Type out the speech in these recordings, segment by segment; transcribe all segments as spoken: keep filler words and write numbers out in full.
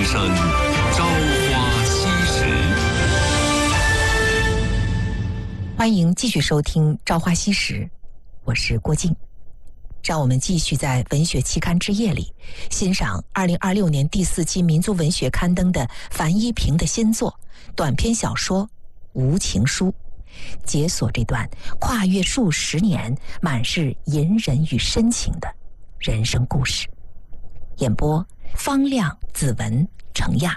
之声《朝花夕拾》， 欢迎继续收听《朝花夕拾》，我是郭静。让我们继续在文学期刊之夜里欣赏二零二六年第四期民族文学刊登的樊一平的新作短篇小说《无情书》，解锁这段跨越数十年、满是隐忍与深情的人生故事。演播：方亮、子文、程亚。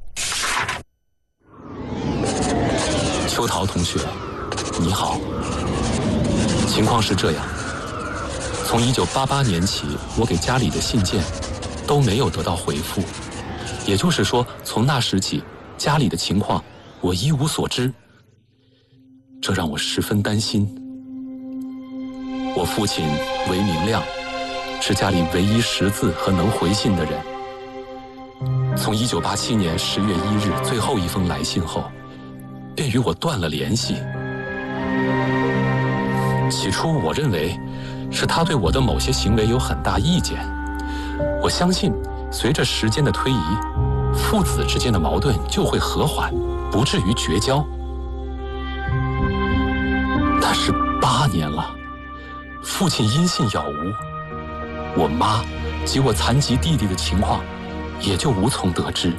秋桃同学，你好。情况是这样，从一九八八年起，我给家里的信件都没有得到回复，也就是说，从那时起，家里的情况我一无所知，这让我十分担心。我父亲韦明亮，是家里唯一识字和能回信的人。从一九八七年十月一日最后一封来信后，便与我断了联系。起初我认为是他对我的某些行为有很大意见，我相信随着时间的推移，父子之间的矛盾就会和缓，不至于绝交。但是八年了，父亲音信杳无，我妈及我残疾弟弟的情况也就无从得知。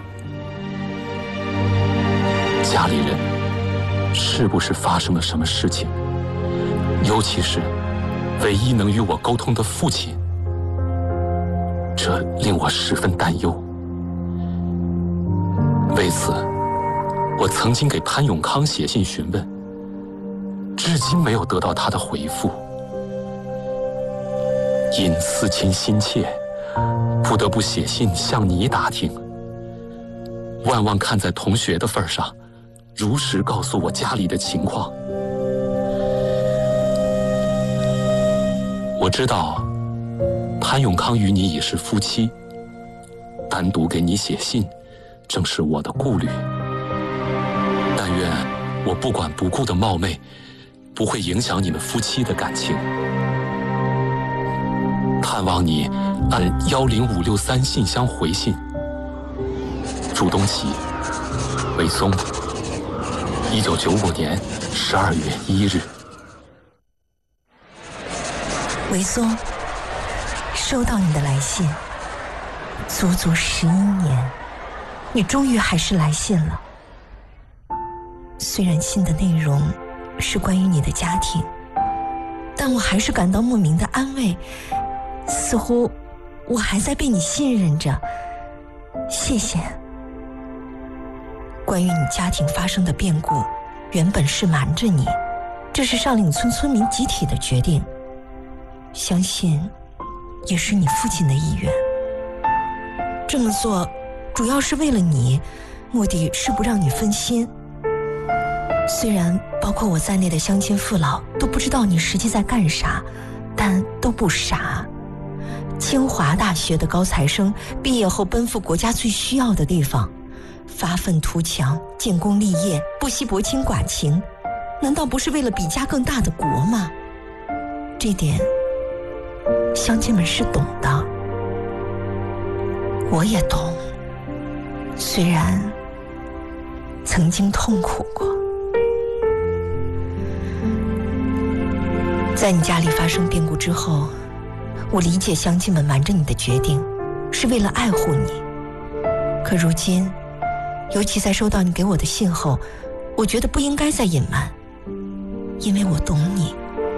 家里人是不是发生了什么事情？尤其是唯一能与我沟通的父亲，这令我十分担忧。为此，我曾经给潘永康写信询问，至今没有得到他的回复。因思亲心切，不得不写信向你打听。万望看在同学的份上，如实告诉我家里的情况。我知道潘永康与你已是夫妻，单独给你写信正是我的顾虑。但愿我不管不顾的冒昧不会影响你们夫妻的感情。盼望你按幺零五六三信箱回信。朱东起，韦松，一九九五年十二月一日。 韦松，收到你的来信，足足十一年，你终于还是来信了。虽然信的内容是关于你的家庭，但我还是感到莫名的安慰，似乎我还在被你信任着。谢谢。关于你家庭发生的变故，原本是瞒着你，这是上岭村村民集体的决定，相信也是你父亲的意愿。这么做主要是为了你，目的是不让你分心。虽然包括我在内的乡亲父老都不知道你实际在干啥，但都不傻。清华大学的高材生毕业后奔赴国家最需要的地方，发愤图强，建功立业，不惜薄情寡情，难道不是为了比家更大的国吗？这点乡亲们是懂的，我也懂，虽然曾经痛苦过。在你家里发生变故之后，我理解乡亲们瞒着你的决定是为了爱护你，可如今尤其在收到你给我的信后，我觉得不应该再隐瞒，因为我懂你。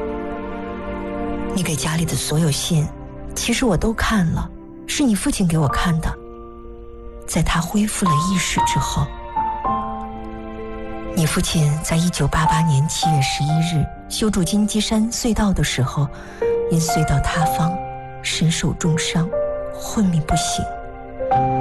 你给家里的所有信其实我都看了，是你父亲给我看的。在他恢复了意识之后，你父亲在一九八八年七月十一日修筑金鸡山隧道的时候，因隧道塌方身受重伤，昏迷不醒。